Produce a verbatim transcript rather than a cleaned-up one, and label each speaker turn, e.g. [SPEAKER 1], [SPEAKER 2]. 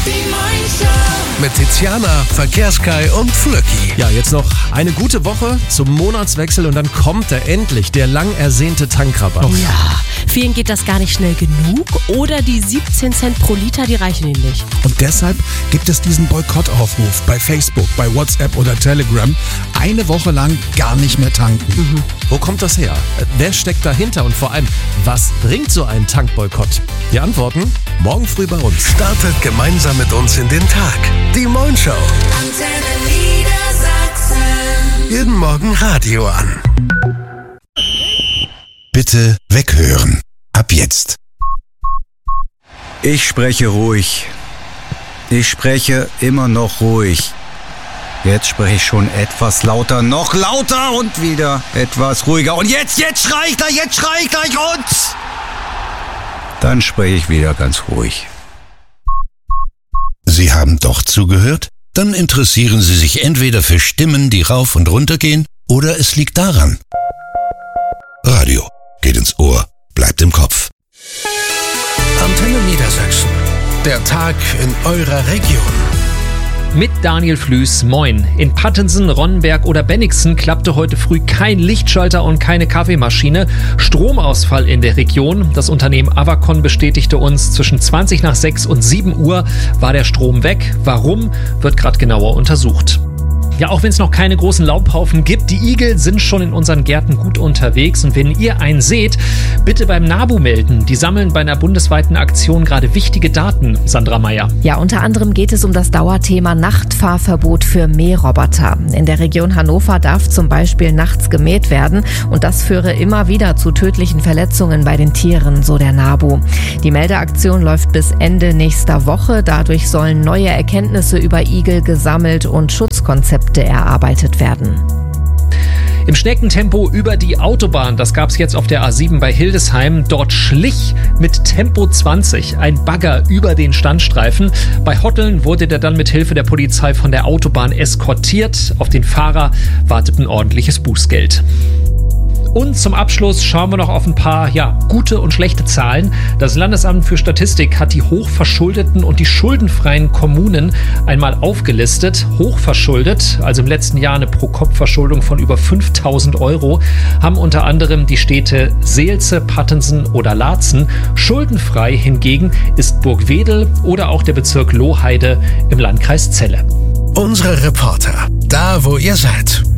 [SPEAKER 1] Mit Tiziana, Verkehrskai und Flöcki.
[SPEAKER 2] Ja, jetzt noch eine gute Woche zum Monatswechsel und dann kommt er endlich, der lang ersehnte Tankrabatt.
[SPEAKER 3] Oh ja, vielen geht das gar nicht schnell genug oder die siebzehn Cent pro Liter, die reichen ihnen nicht.
[SPEAKER 4] Und deshalb gibt es diesen Boykottaufruf bei Facebook, bei WhatsApp oder Telegram. Eine Woche lang gar nicht mehr tanken.
[SPEAKER 2] Mhm. Wo kommt das her? Wer steckt dahinter und vor allem, was bringt so ein Tankboykott? Die Antworten morgen früh bei uns.
[SPEAKER 1] Startet gemeinsam mit uns in den Tag. Die Moin Show.
[SPEAKER 5] Antenne Niedersachsen.
[SPEAKER 1] Jeden Morgen Radio an.
[SPEAKER 6] Bitte weghören. Ab jetzt. Ich spreche ruhig. Ich spreche immer noch ruhig. Jetzt spreche ich schon etwas lauter, noch lauter und wieder etwas ruhiger. Und jetzt, jetzt schrei ich gleich, jetzt schrei ich gleich und... Dann spreche ich wieder ganz ruhig.
[SPEAKER 7] Sie haben doch zugehört? Dann interessieren Sie sich entweder für Stimmen, die rauf und runter gehen, oder es liegt daran. Radio geht ins Ohr, bleibt im Kopf.
[SPEAKER 1] Antenne Niedersachsen. Der Tag in eurer Region.
[SPEAKER 8] Mit Daniel Flüß, moin. In Pattensen, Ronnenberg oder Bennigsen klappte heute früh kein Lichtschalter und keine Kaffeemaschine. Stromausfall in der Region. Das Unternehmen Avacon bestätigte uns, zwischen zwanzig nach sechs und sieben Uhr war der Strom weg. Warum, wird gerade genauer untersucht. Ja, auch wenn es noch keine großen Laubhaufen gibt, die Igel sind schon in unseren Gärten gut unterwegs. Und wenn ihr einen seht, bitte beim NABU melden. Die sammeln bei einer bundesweiten Aktion gerade wichtige Daten. Sandra Meyer.
[SPEAKER 9] Ja, unter anderem geht es um das Dauerthema Nachtfahrverbot für Mähroboter. In der Region Hannover darf zum Beispiel nachts gemäht werden. Und das führe immer wieder zu tödlichen Verletzungen bei den Tieren, so der NABU. Die Meldeaktion läuft bis Ende nächster Woche. Dadurch sollen neue Erkenntnisse über Igel gesammelt und Schutzkonzepte erarbeitet werden.
[SPEAKER 8] Im Schneckentempo über die Autobahn, das gab es jetzt auf der A sieben bei Hildesheim. Dort schlich mit Tempo zwanzig ein Bagger über den Standstreifen. Bei Hotteln wurde der dann mit Hilfe der Polizei von der Autobahn eskortiert. Auf den Fahrer wartet ein ordentliches Bußgeld. Und zum Abschluss schauen wir noch auf ein paar ja, gute und schlechte Zahlen. Das Landesamt für Statistik hat die hochverschuldeten und die schuldenfreien Kommunen einmal aufgelistet. Hochverschuldet, also im letzten Jahr eine Pro-Kopf-Verschuldung von über fünftausend Euro, haben unter anderem die Städte Seelze, Pattensen oder Laatzen. Schuldenfrei hingegen ist Burgwedel oder auch der Bezirk Lohheide im Landkreis Celle.
[SPEAKER 1] Unsere Reporter, da wo ihr seid.